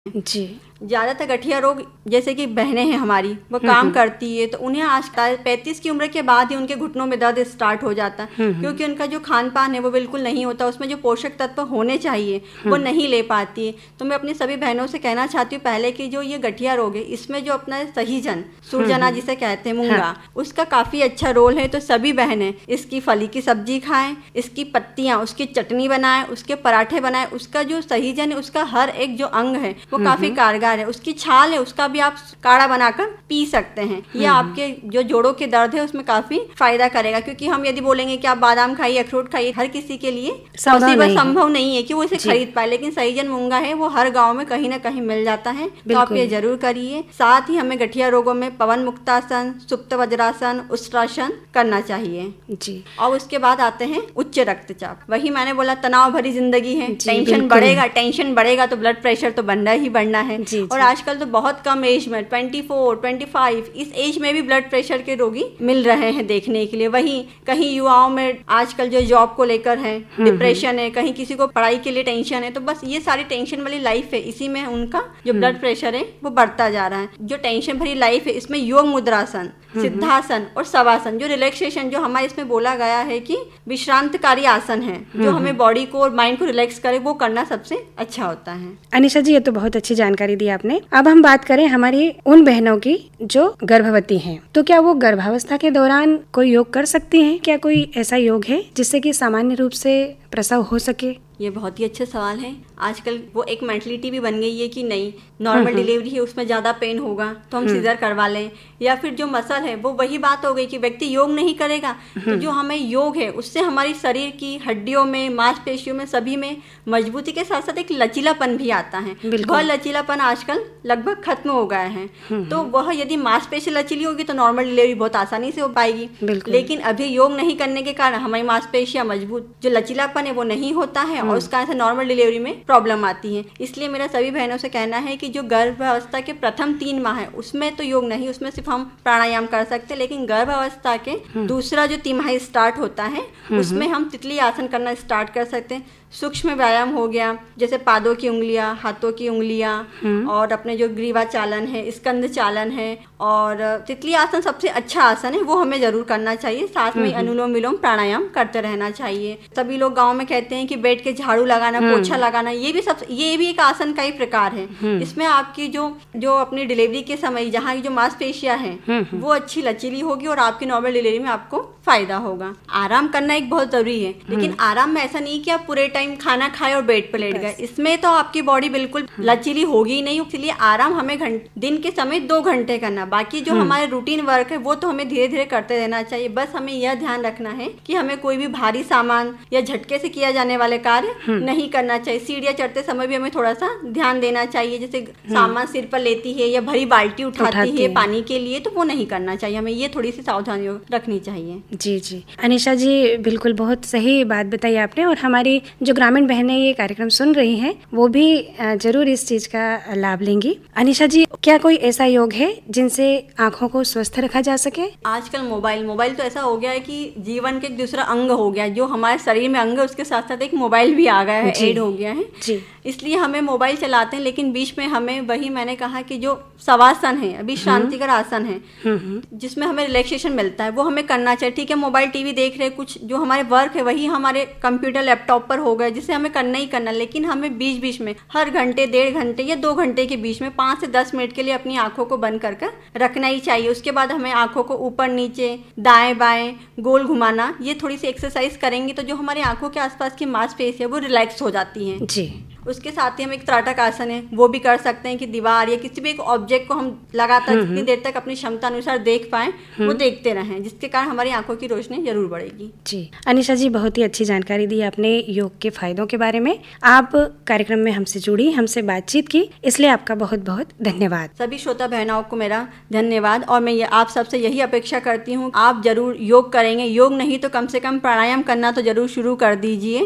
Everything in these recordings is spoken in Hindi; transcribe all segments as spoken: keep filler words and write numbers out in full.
जी। ज़्यादातर गठिया रोग जैसे कि बहनें हैं हमारी, वो काम करती है तो उन्हें आज पैंतीस की उम्र के बाद ही उनके घुटनों में दर्द स्टार्ट हो जाता है, क्योंकि उनका जो खान पान है वो बिल्कुल नहीं होता, उसमें जो पोषक तत्व होने चाहिए वो नहीं ले पाती है। तो मैं अपनी सभी बहनों से कहना चाहती हूँ, पहले की जो ये गठिया रोग है इसमें जो अपना सहीजन सूरजना जिसे कहते हैं मूंगा, उसका काफ़ी अच्छा रोल है। तो सभी बहनें इसकी फली की सब्जी खाएं, इसकी पत्तियाँ, उसकी चटनी बनाएं, उसके पराठे बनाएं। उसका जो सहीजन है, उसका हर एक जो अंग है वो काफ़ी कारगर है। उसकी छाल है, उसका भी आप काढ़ा बनाकर पी सकते हैं। ये आपके जो जोड़ों के दर्द है उसमें काफी फायदा करेगा, क्योंकि हम यदि बोलेंगे कि आप बादाम खाइए, अखरोट खाइए, हर किसी के लिए पॉसिबल संभव नहीं है कि वो इसे खरीद पाए, लेकिन सहीजन मूंगा है वो हर गांव में कहीं ना कहीं मिल जाता है। तो आप ये जरूर करिए। साथ ही हमें गठिया रोगों में पवन मुक्तासन, सुप्त वज्रासन, उष्ट्रासन करना चाहिए जी। और उसके बाद आते हैं उच्च रक्तचाप। वही मैंने बोला, तनाव भरी जिंदगी है, टेंशन बढ़ेगा, टेंशन बढ़ेगा तो ब्लड प्रेशर तो बढ़ना ही बढ़ना है। और आजकल तो बहुत कम एज में चौबीस, पच्चीस इस एज में भी ब्लड प्रेशर के रोगी मिल रहे हैं देखने के लिए। वहीं कहीं युवाओं में आजकल जो जॉब को लेकर है डिप्रेशन है, कहीं किसी को पढ़ाई के लिए टेंशन है, तो बस ये सारी टेंशन वाली लाइफ है, इसी में उनका जो ब्लड प्रेशर है वो बढ़ता जा रहा है। जो टेंशन भरी लाइफ है इसमें योग मुद्रासन, सिद्धासन और शवासन, जो रिलैक्सेशन जो हमारे इसमें बोला गया है कि विश्रांतकारी आसन है जो हमें बॉडी को और माइंड को रिलैक्स करे, वो करना सबसे अच्छा होता है। अनिशा जी, ये तो बहुत अच्छी जानकारी दी आपने। अब हम बात करें हमारी उन बहनों की जो गर्भवती हैं, तो क्या वो गर्भावस्था के दौरान कोई योग कर सकती हैं? क्या कोई ऐसा योग है जिससे कि सामान्य रूप से प्रसव हो सके? ये बहुत ही अच्छा सवाल है। आजकल वो एक मेंटलिटी भी बन गई है कि नहीं, नॉर्मल डिलीवरी है उसमें ज़्यादा पेन होगा तो हम सीजर करवा लें, या फिर जो मसल है वो वही बात हो गई कि व्यक्ति योग नहीं करेगा तो जो हमें योग है उससे हमारी शरीर की हड्डियों में, मांसपेशियों में, सभी में मजबूती के साथ साथ एक लचीलापन भी आता है। वह लचीलापन आजकल लगभग खत्म हो गया है। तो वह यदि मांसपेशी लचीली होगी तो नॉर्मल डिलीवरी बहुत आसानी से हो पाएगी, लेकिन अभी योग नहीं करने के कारण हमारी मांसपेशियां मजबूत, जो लचीलापन है वो नहीं होता है और उसका से नॉर्मल डिलीवरी में प्रॉब्लम आती है। इसलिए मेरा सभी बहनों से कहना है कि जो गर्भावस्था के प्रथम तीन माह है उसमें तो योग नहीं, उसमें सिर्फ हम प्राणायाम कर सकते हैं, लेकिन गर्भावस्था के दूसरा जो तिमाही स्टार्ट होता है उसमें हम तितली आसन करना स्टार्ट कर सकते हैं। सूक्ष्म व्यायाम हो गया, जैसे पादों की उंगलियां, हाथों की उंगलियां, और अपने जो ग्रीवा चालन है, स्कंद चालन है, और तितली आसन सबसे अच्छा आसन है, वो हमें जरूर करना चाहिए। साथ में अनुलोम विलोम प्राणायाम करते रहना चाहिए। सभी लोग गांव में कहते हैं कि बैठ के झाड़ू लगाना, पोछा लगाना, ये भी सब ये भी एक आसन का ही प्रकार है। इसमें आपकी जो जो अपनी डिलीवरी के समय जहाँ की जो मांसपेशियां हैं वो अच्छी लचीली होगी और आपकी नॉर्मल डिलीवरी में आपको फायदा होगा। आराम करना एक बहुत जरूरी है, लेकिन आराम में ऐसा नहीं कि आप पूरे टाइम खाना खाए और बेड पर लेट गए, इसमें तो आपकी बॉडी बिल्कुल लचीली होगी ही नहीं। इसलिए आराम हमें दिन के समय दो घंटे करना, बाकी जो हमारे रूटीन वर्क है वो तो हमें धीरे धीरे करते रहना चाहिए। बस हमें यह ध्यान रखना है कि हमें कोई भी भारी सामान या झटके से किया जाने वाले कार्य नहीं करना चाहिए। सीढ़ियाँ चढ़ते समय भी हमें थोड़ा सा ध्यान देना चाहिए, जैसे सामान सिर पर लेती है या भरी बाल्टी उठाती, उठाती है पानी के लिए, तो वो नहीं करना चाहिए। हमें ये थोड़ी सी सावधानी रखनी चाहिए। जी जी अनिशा जी, बिल्कुल बहुत सही बात बताई आपने। और हमारी जो ग्रामीण बहनें ये कार्यक्रम सुन रही हैं वो भी जरूर इस चीज का लाभ लेंगी। अनिशा जी, क्या कोई ऐसा योग है जिनसे आंखों को स्वस्थ रखा जा सके? आजकल मोबाइल मोबाइल तो ऐसा हो गया है कि जीवन के एक दूसरा अंग हो गया है। जो हमारे शरीर में अंग है उसके साथ साथ एक मोबाइल भी आ गया है, ऐड हो गया है जी। इसलिए हमें मोबाइल चलाते हैं, लेकिन बीच में हमें वही मैंने कहा कि जो शवासन है, अभी शांतिकर आसन है जिसमें हमें रिलैक्सेशन मिलता है, वो हमें करना चाहिए। ठीक है, मोबाइल टीवी देख रहे, कुछ जो हमारे वर्क है वही हमारे कंप्यूटर लैपटॉप पर हो गए, जिसे हमें करना ही करना, लेकिन हमें बीच बीच में हर घंटे, डेढ़ घंटे या दो घंटे के बीच में पाँच से दस मिनट के लिए अपनी आंखों को बंद कर कर रखना ही चाहिए। उसके बाद हमें आंखों को ऊपर नीचे, दाएं बाएं, गोल घुमाना, ये थोड़ी सी एक्सरसाइज करेंगे तो जो हमारी आंखों के आसपास की मांसपेशियां है वो रिलैक्स हो जाती हैं जी। उसके साथ ही हम एक त्राटक आसन है वो भी कर सकते हैं कि दीवार या किसी भी एक ऑब्जेक्ट को हम लगातार जितनी देर तक अपनी क्षमता अनुसार देख पाएं वो देखते रहें, जिसके कारण हमारी आंखों की रोशनी जरूर बढ़ेगी जी। अनिशा जी, बहुत ही अच्छी जानकारी दी आपने योग के फायदों के बारे में। आप कार्यक्रम में हमसे जुड़ी, हमसे बातचीत की, इसलिए आपका बहुत बहुत धन्यवाद। सभी श्रोता बहनों को मेरा धन्यवाद, और मैं ये आप सबसे यही अपेक्षा करती हूँ, आप जरूर योग करेंगे, योग नहीं तो कम से कम प्राणायाम करना तो जरूर शुरू कर दीजिए।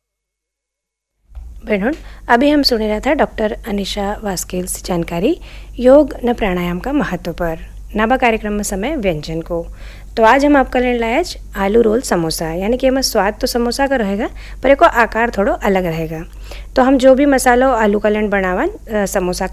बहनों, अभी हम सुन रहा था डॉक्टर अनिशा वास्केल से जानकारी योग न प्राणायाम का महत्व पर। नाबा कार्यक्रम में समय व्यंजन को। तो आज हम आपका लेने लाया आलू रोल समोसा, यानी कि हमें स्वाद तो समोसा का रहेगा पर एको आकार थोड़ो अलग रहेगा। तो हम जो भी मसालो आलू का लेन बनावन समोसा